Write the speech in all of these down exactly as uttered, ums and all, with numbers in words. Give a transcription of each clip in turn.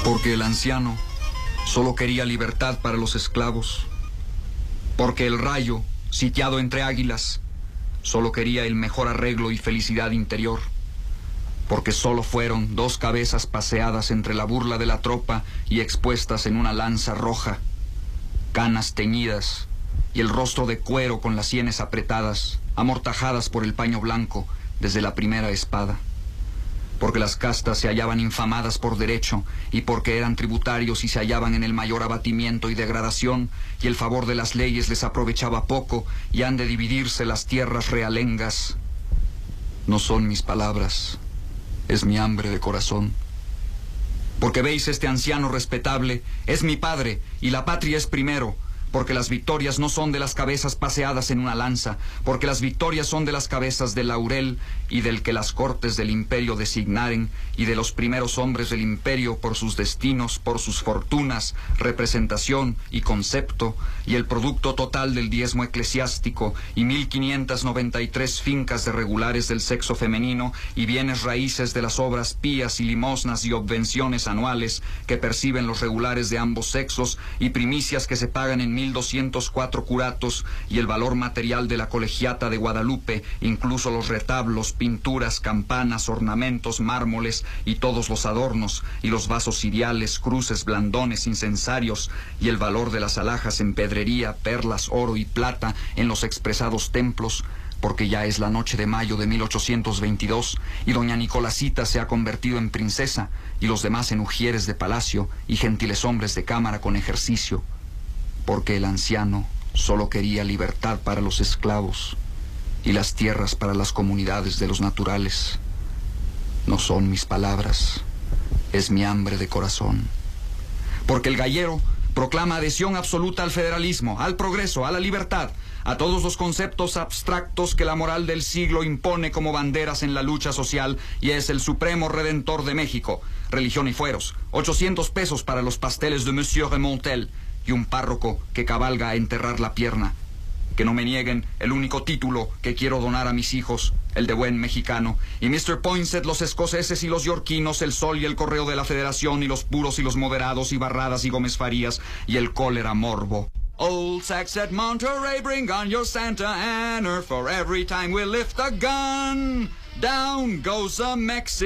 Porque el anciano solo quería libertad para los esclavos. Porque el rayo, sitiado entre águilas, solo quería el mejor arreglo y felicidad interior. Porque solo fueron dos cabezas paseadas entre la burla de la tropa y expuestas en una lanza roja, canas teñidas y el rostro de cuero con las sienes apretadas, amortajadas por el paño blanco desde la primera espada. Porque las castas se hallaban infamadas por derecho y porque eran tributarios y se hallaban en el mayor abatimiento y degradación, y el favor de las leyes les aprovechaba poco y han de dividirse las tierras realengas. No son mis palabras, es mi hambre de corazón. Porque veis este anciano respetable, es mi padre, y la patria es primero. Porque las victorias no son de las cabezas paseadas en una lanza, porque las victorias son de las cabezas del laurel y del que las cortes del imperio designaren, y de los primeros hombres del imperio por sus destinos, por sus fortunas, representación y concepto, y el producto total del diezmo eclesiástico, y mil quinientas noventa y tres fincas de regulares del sexo femenino, y bienes raíces de las obras pías y limosnas y obvenciones anuales que perciben los regulares de ambos sexos, y primicias que se pagan en mil doscientos cuatro curatos, y el valor material de la colegiata de Guadalupe, incluso los retablos, pinturas, campanas, ornamentos, mármoles y todos los adornos, y los vasos ciriales, cruces, blandones, incensarios, y el valor de las alhajas en pedrería, perlas, oro y plata en los expresados templos, porque ya es la noche de mayo de mil ochocientos veintidós, y doña Nicolasita se ha convertido en princesa, y los demás en ujieres de palacio y gentiles hombres de cámara con ejercicio. Porque el anciano solo quería libertad para los esclavos y las tierras para las comunidades de los naturales. No son mis palabras, es mi hambre de corazón. Porque el gallero proclama adhesión absoluta al federalismo, al progreso, a la libertad, a todos los conceptos abstractos que la moral del siglo impone como banderas en la lucha social, y es el supremo redentor de México. Religión y fueros, ochocientos pesos para los pasteles de Monsieur Remontel, y un párroco que cabalga a enterrar la pierna. Que no me nieguen el único título que quiero donar a mis hijos, el de buen mexicano, y mister Poinsett, los escoceses y los yorquinos, el Sol y el Correo de la Federación, y los puros y los moderados, y Barradas y Gómez Farías, y el cólera morbo. Old Sax at Monterey, bring on your Santa Ana, for every time we lift a gun, down goes a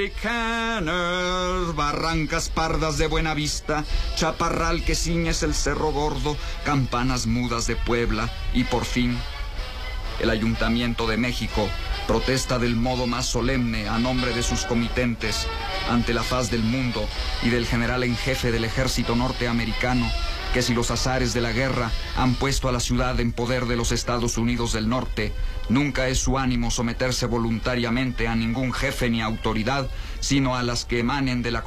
Mexicaner. Barrancas pardas de Buena Vista, Chaparral que ciñes el Cerro Gordo, campanas mudas de Puebla, y por fin el Ayuntamiento de México protesta del modo más solemne a nombre de sus comitentes ante la faz del mundo y del general en jefe del ejército norteamericano, que si los azares de la guerra han puesto a la ciudad en poder de los Estados Unidos del Norte, nunca es su ánimo someterse voluntariamente a ningún jefe ni autoridad, sino a las que emanen de la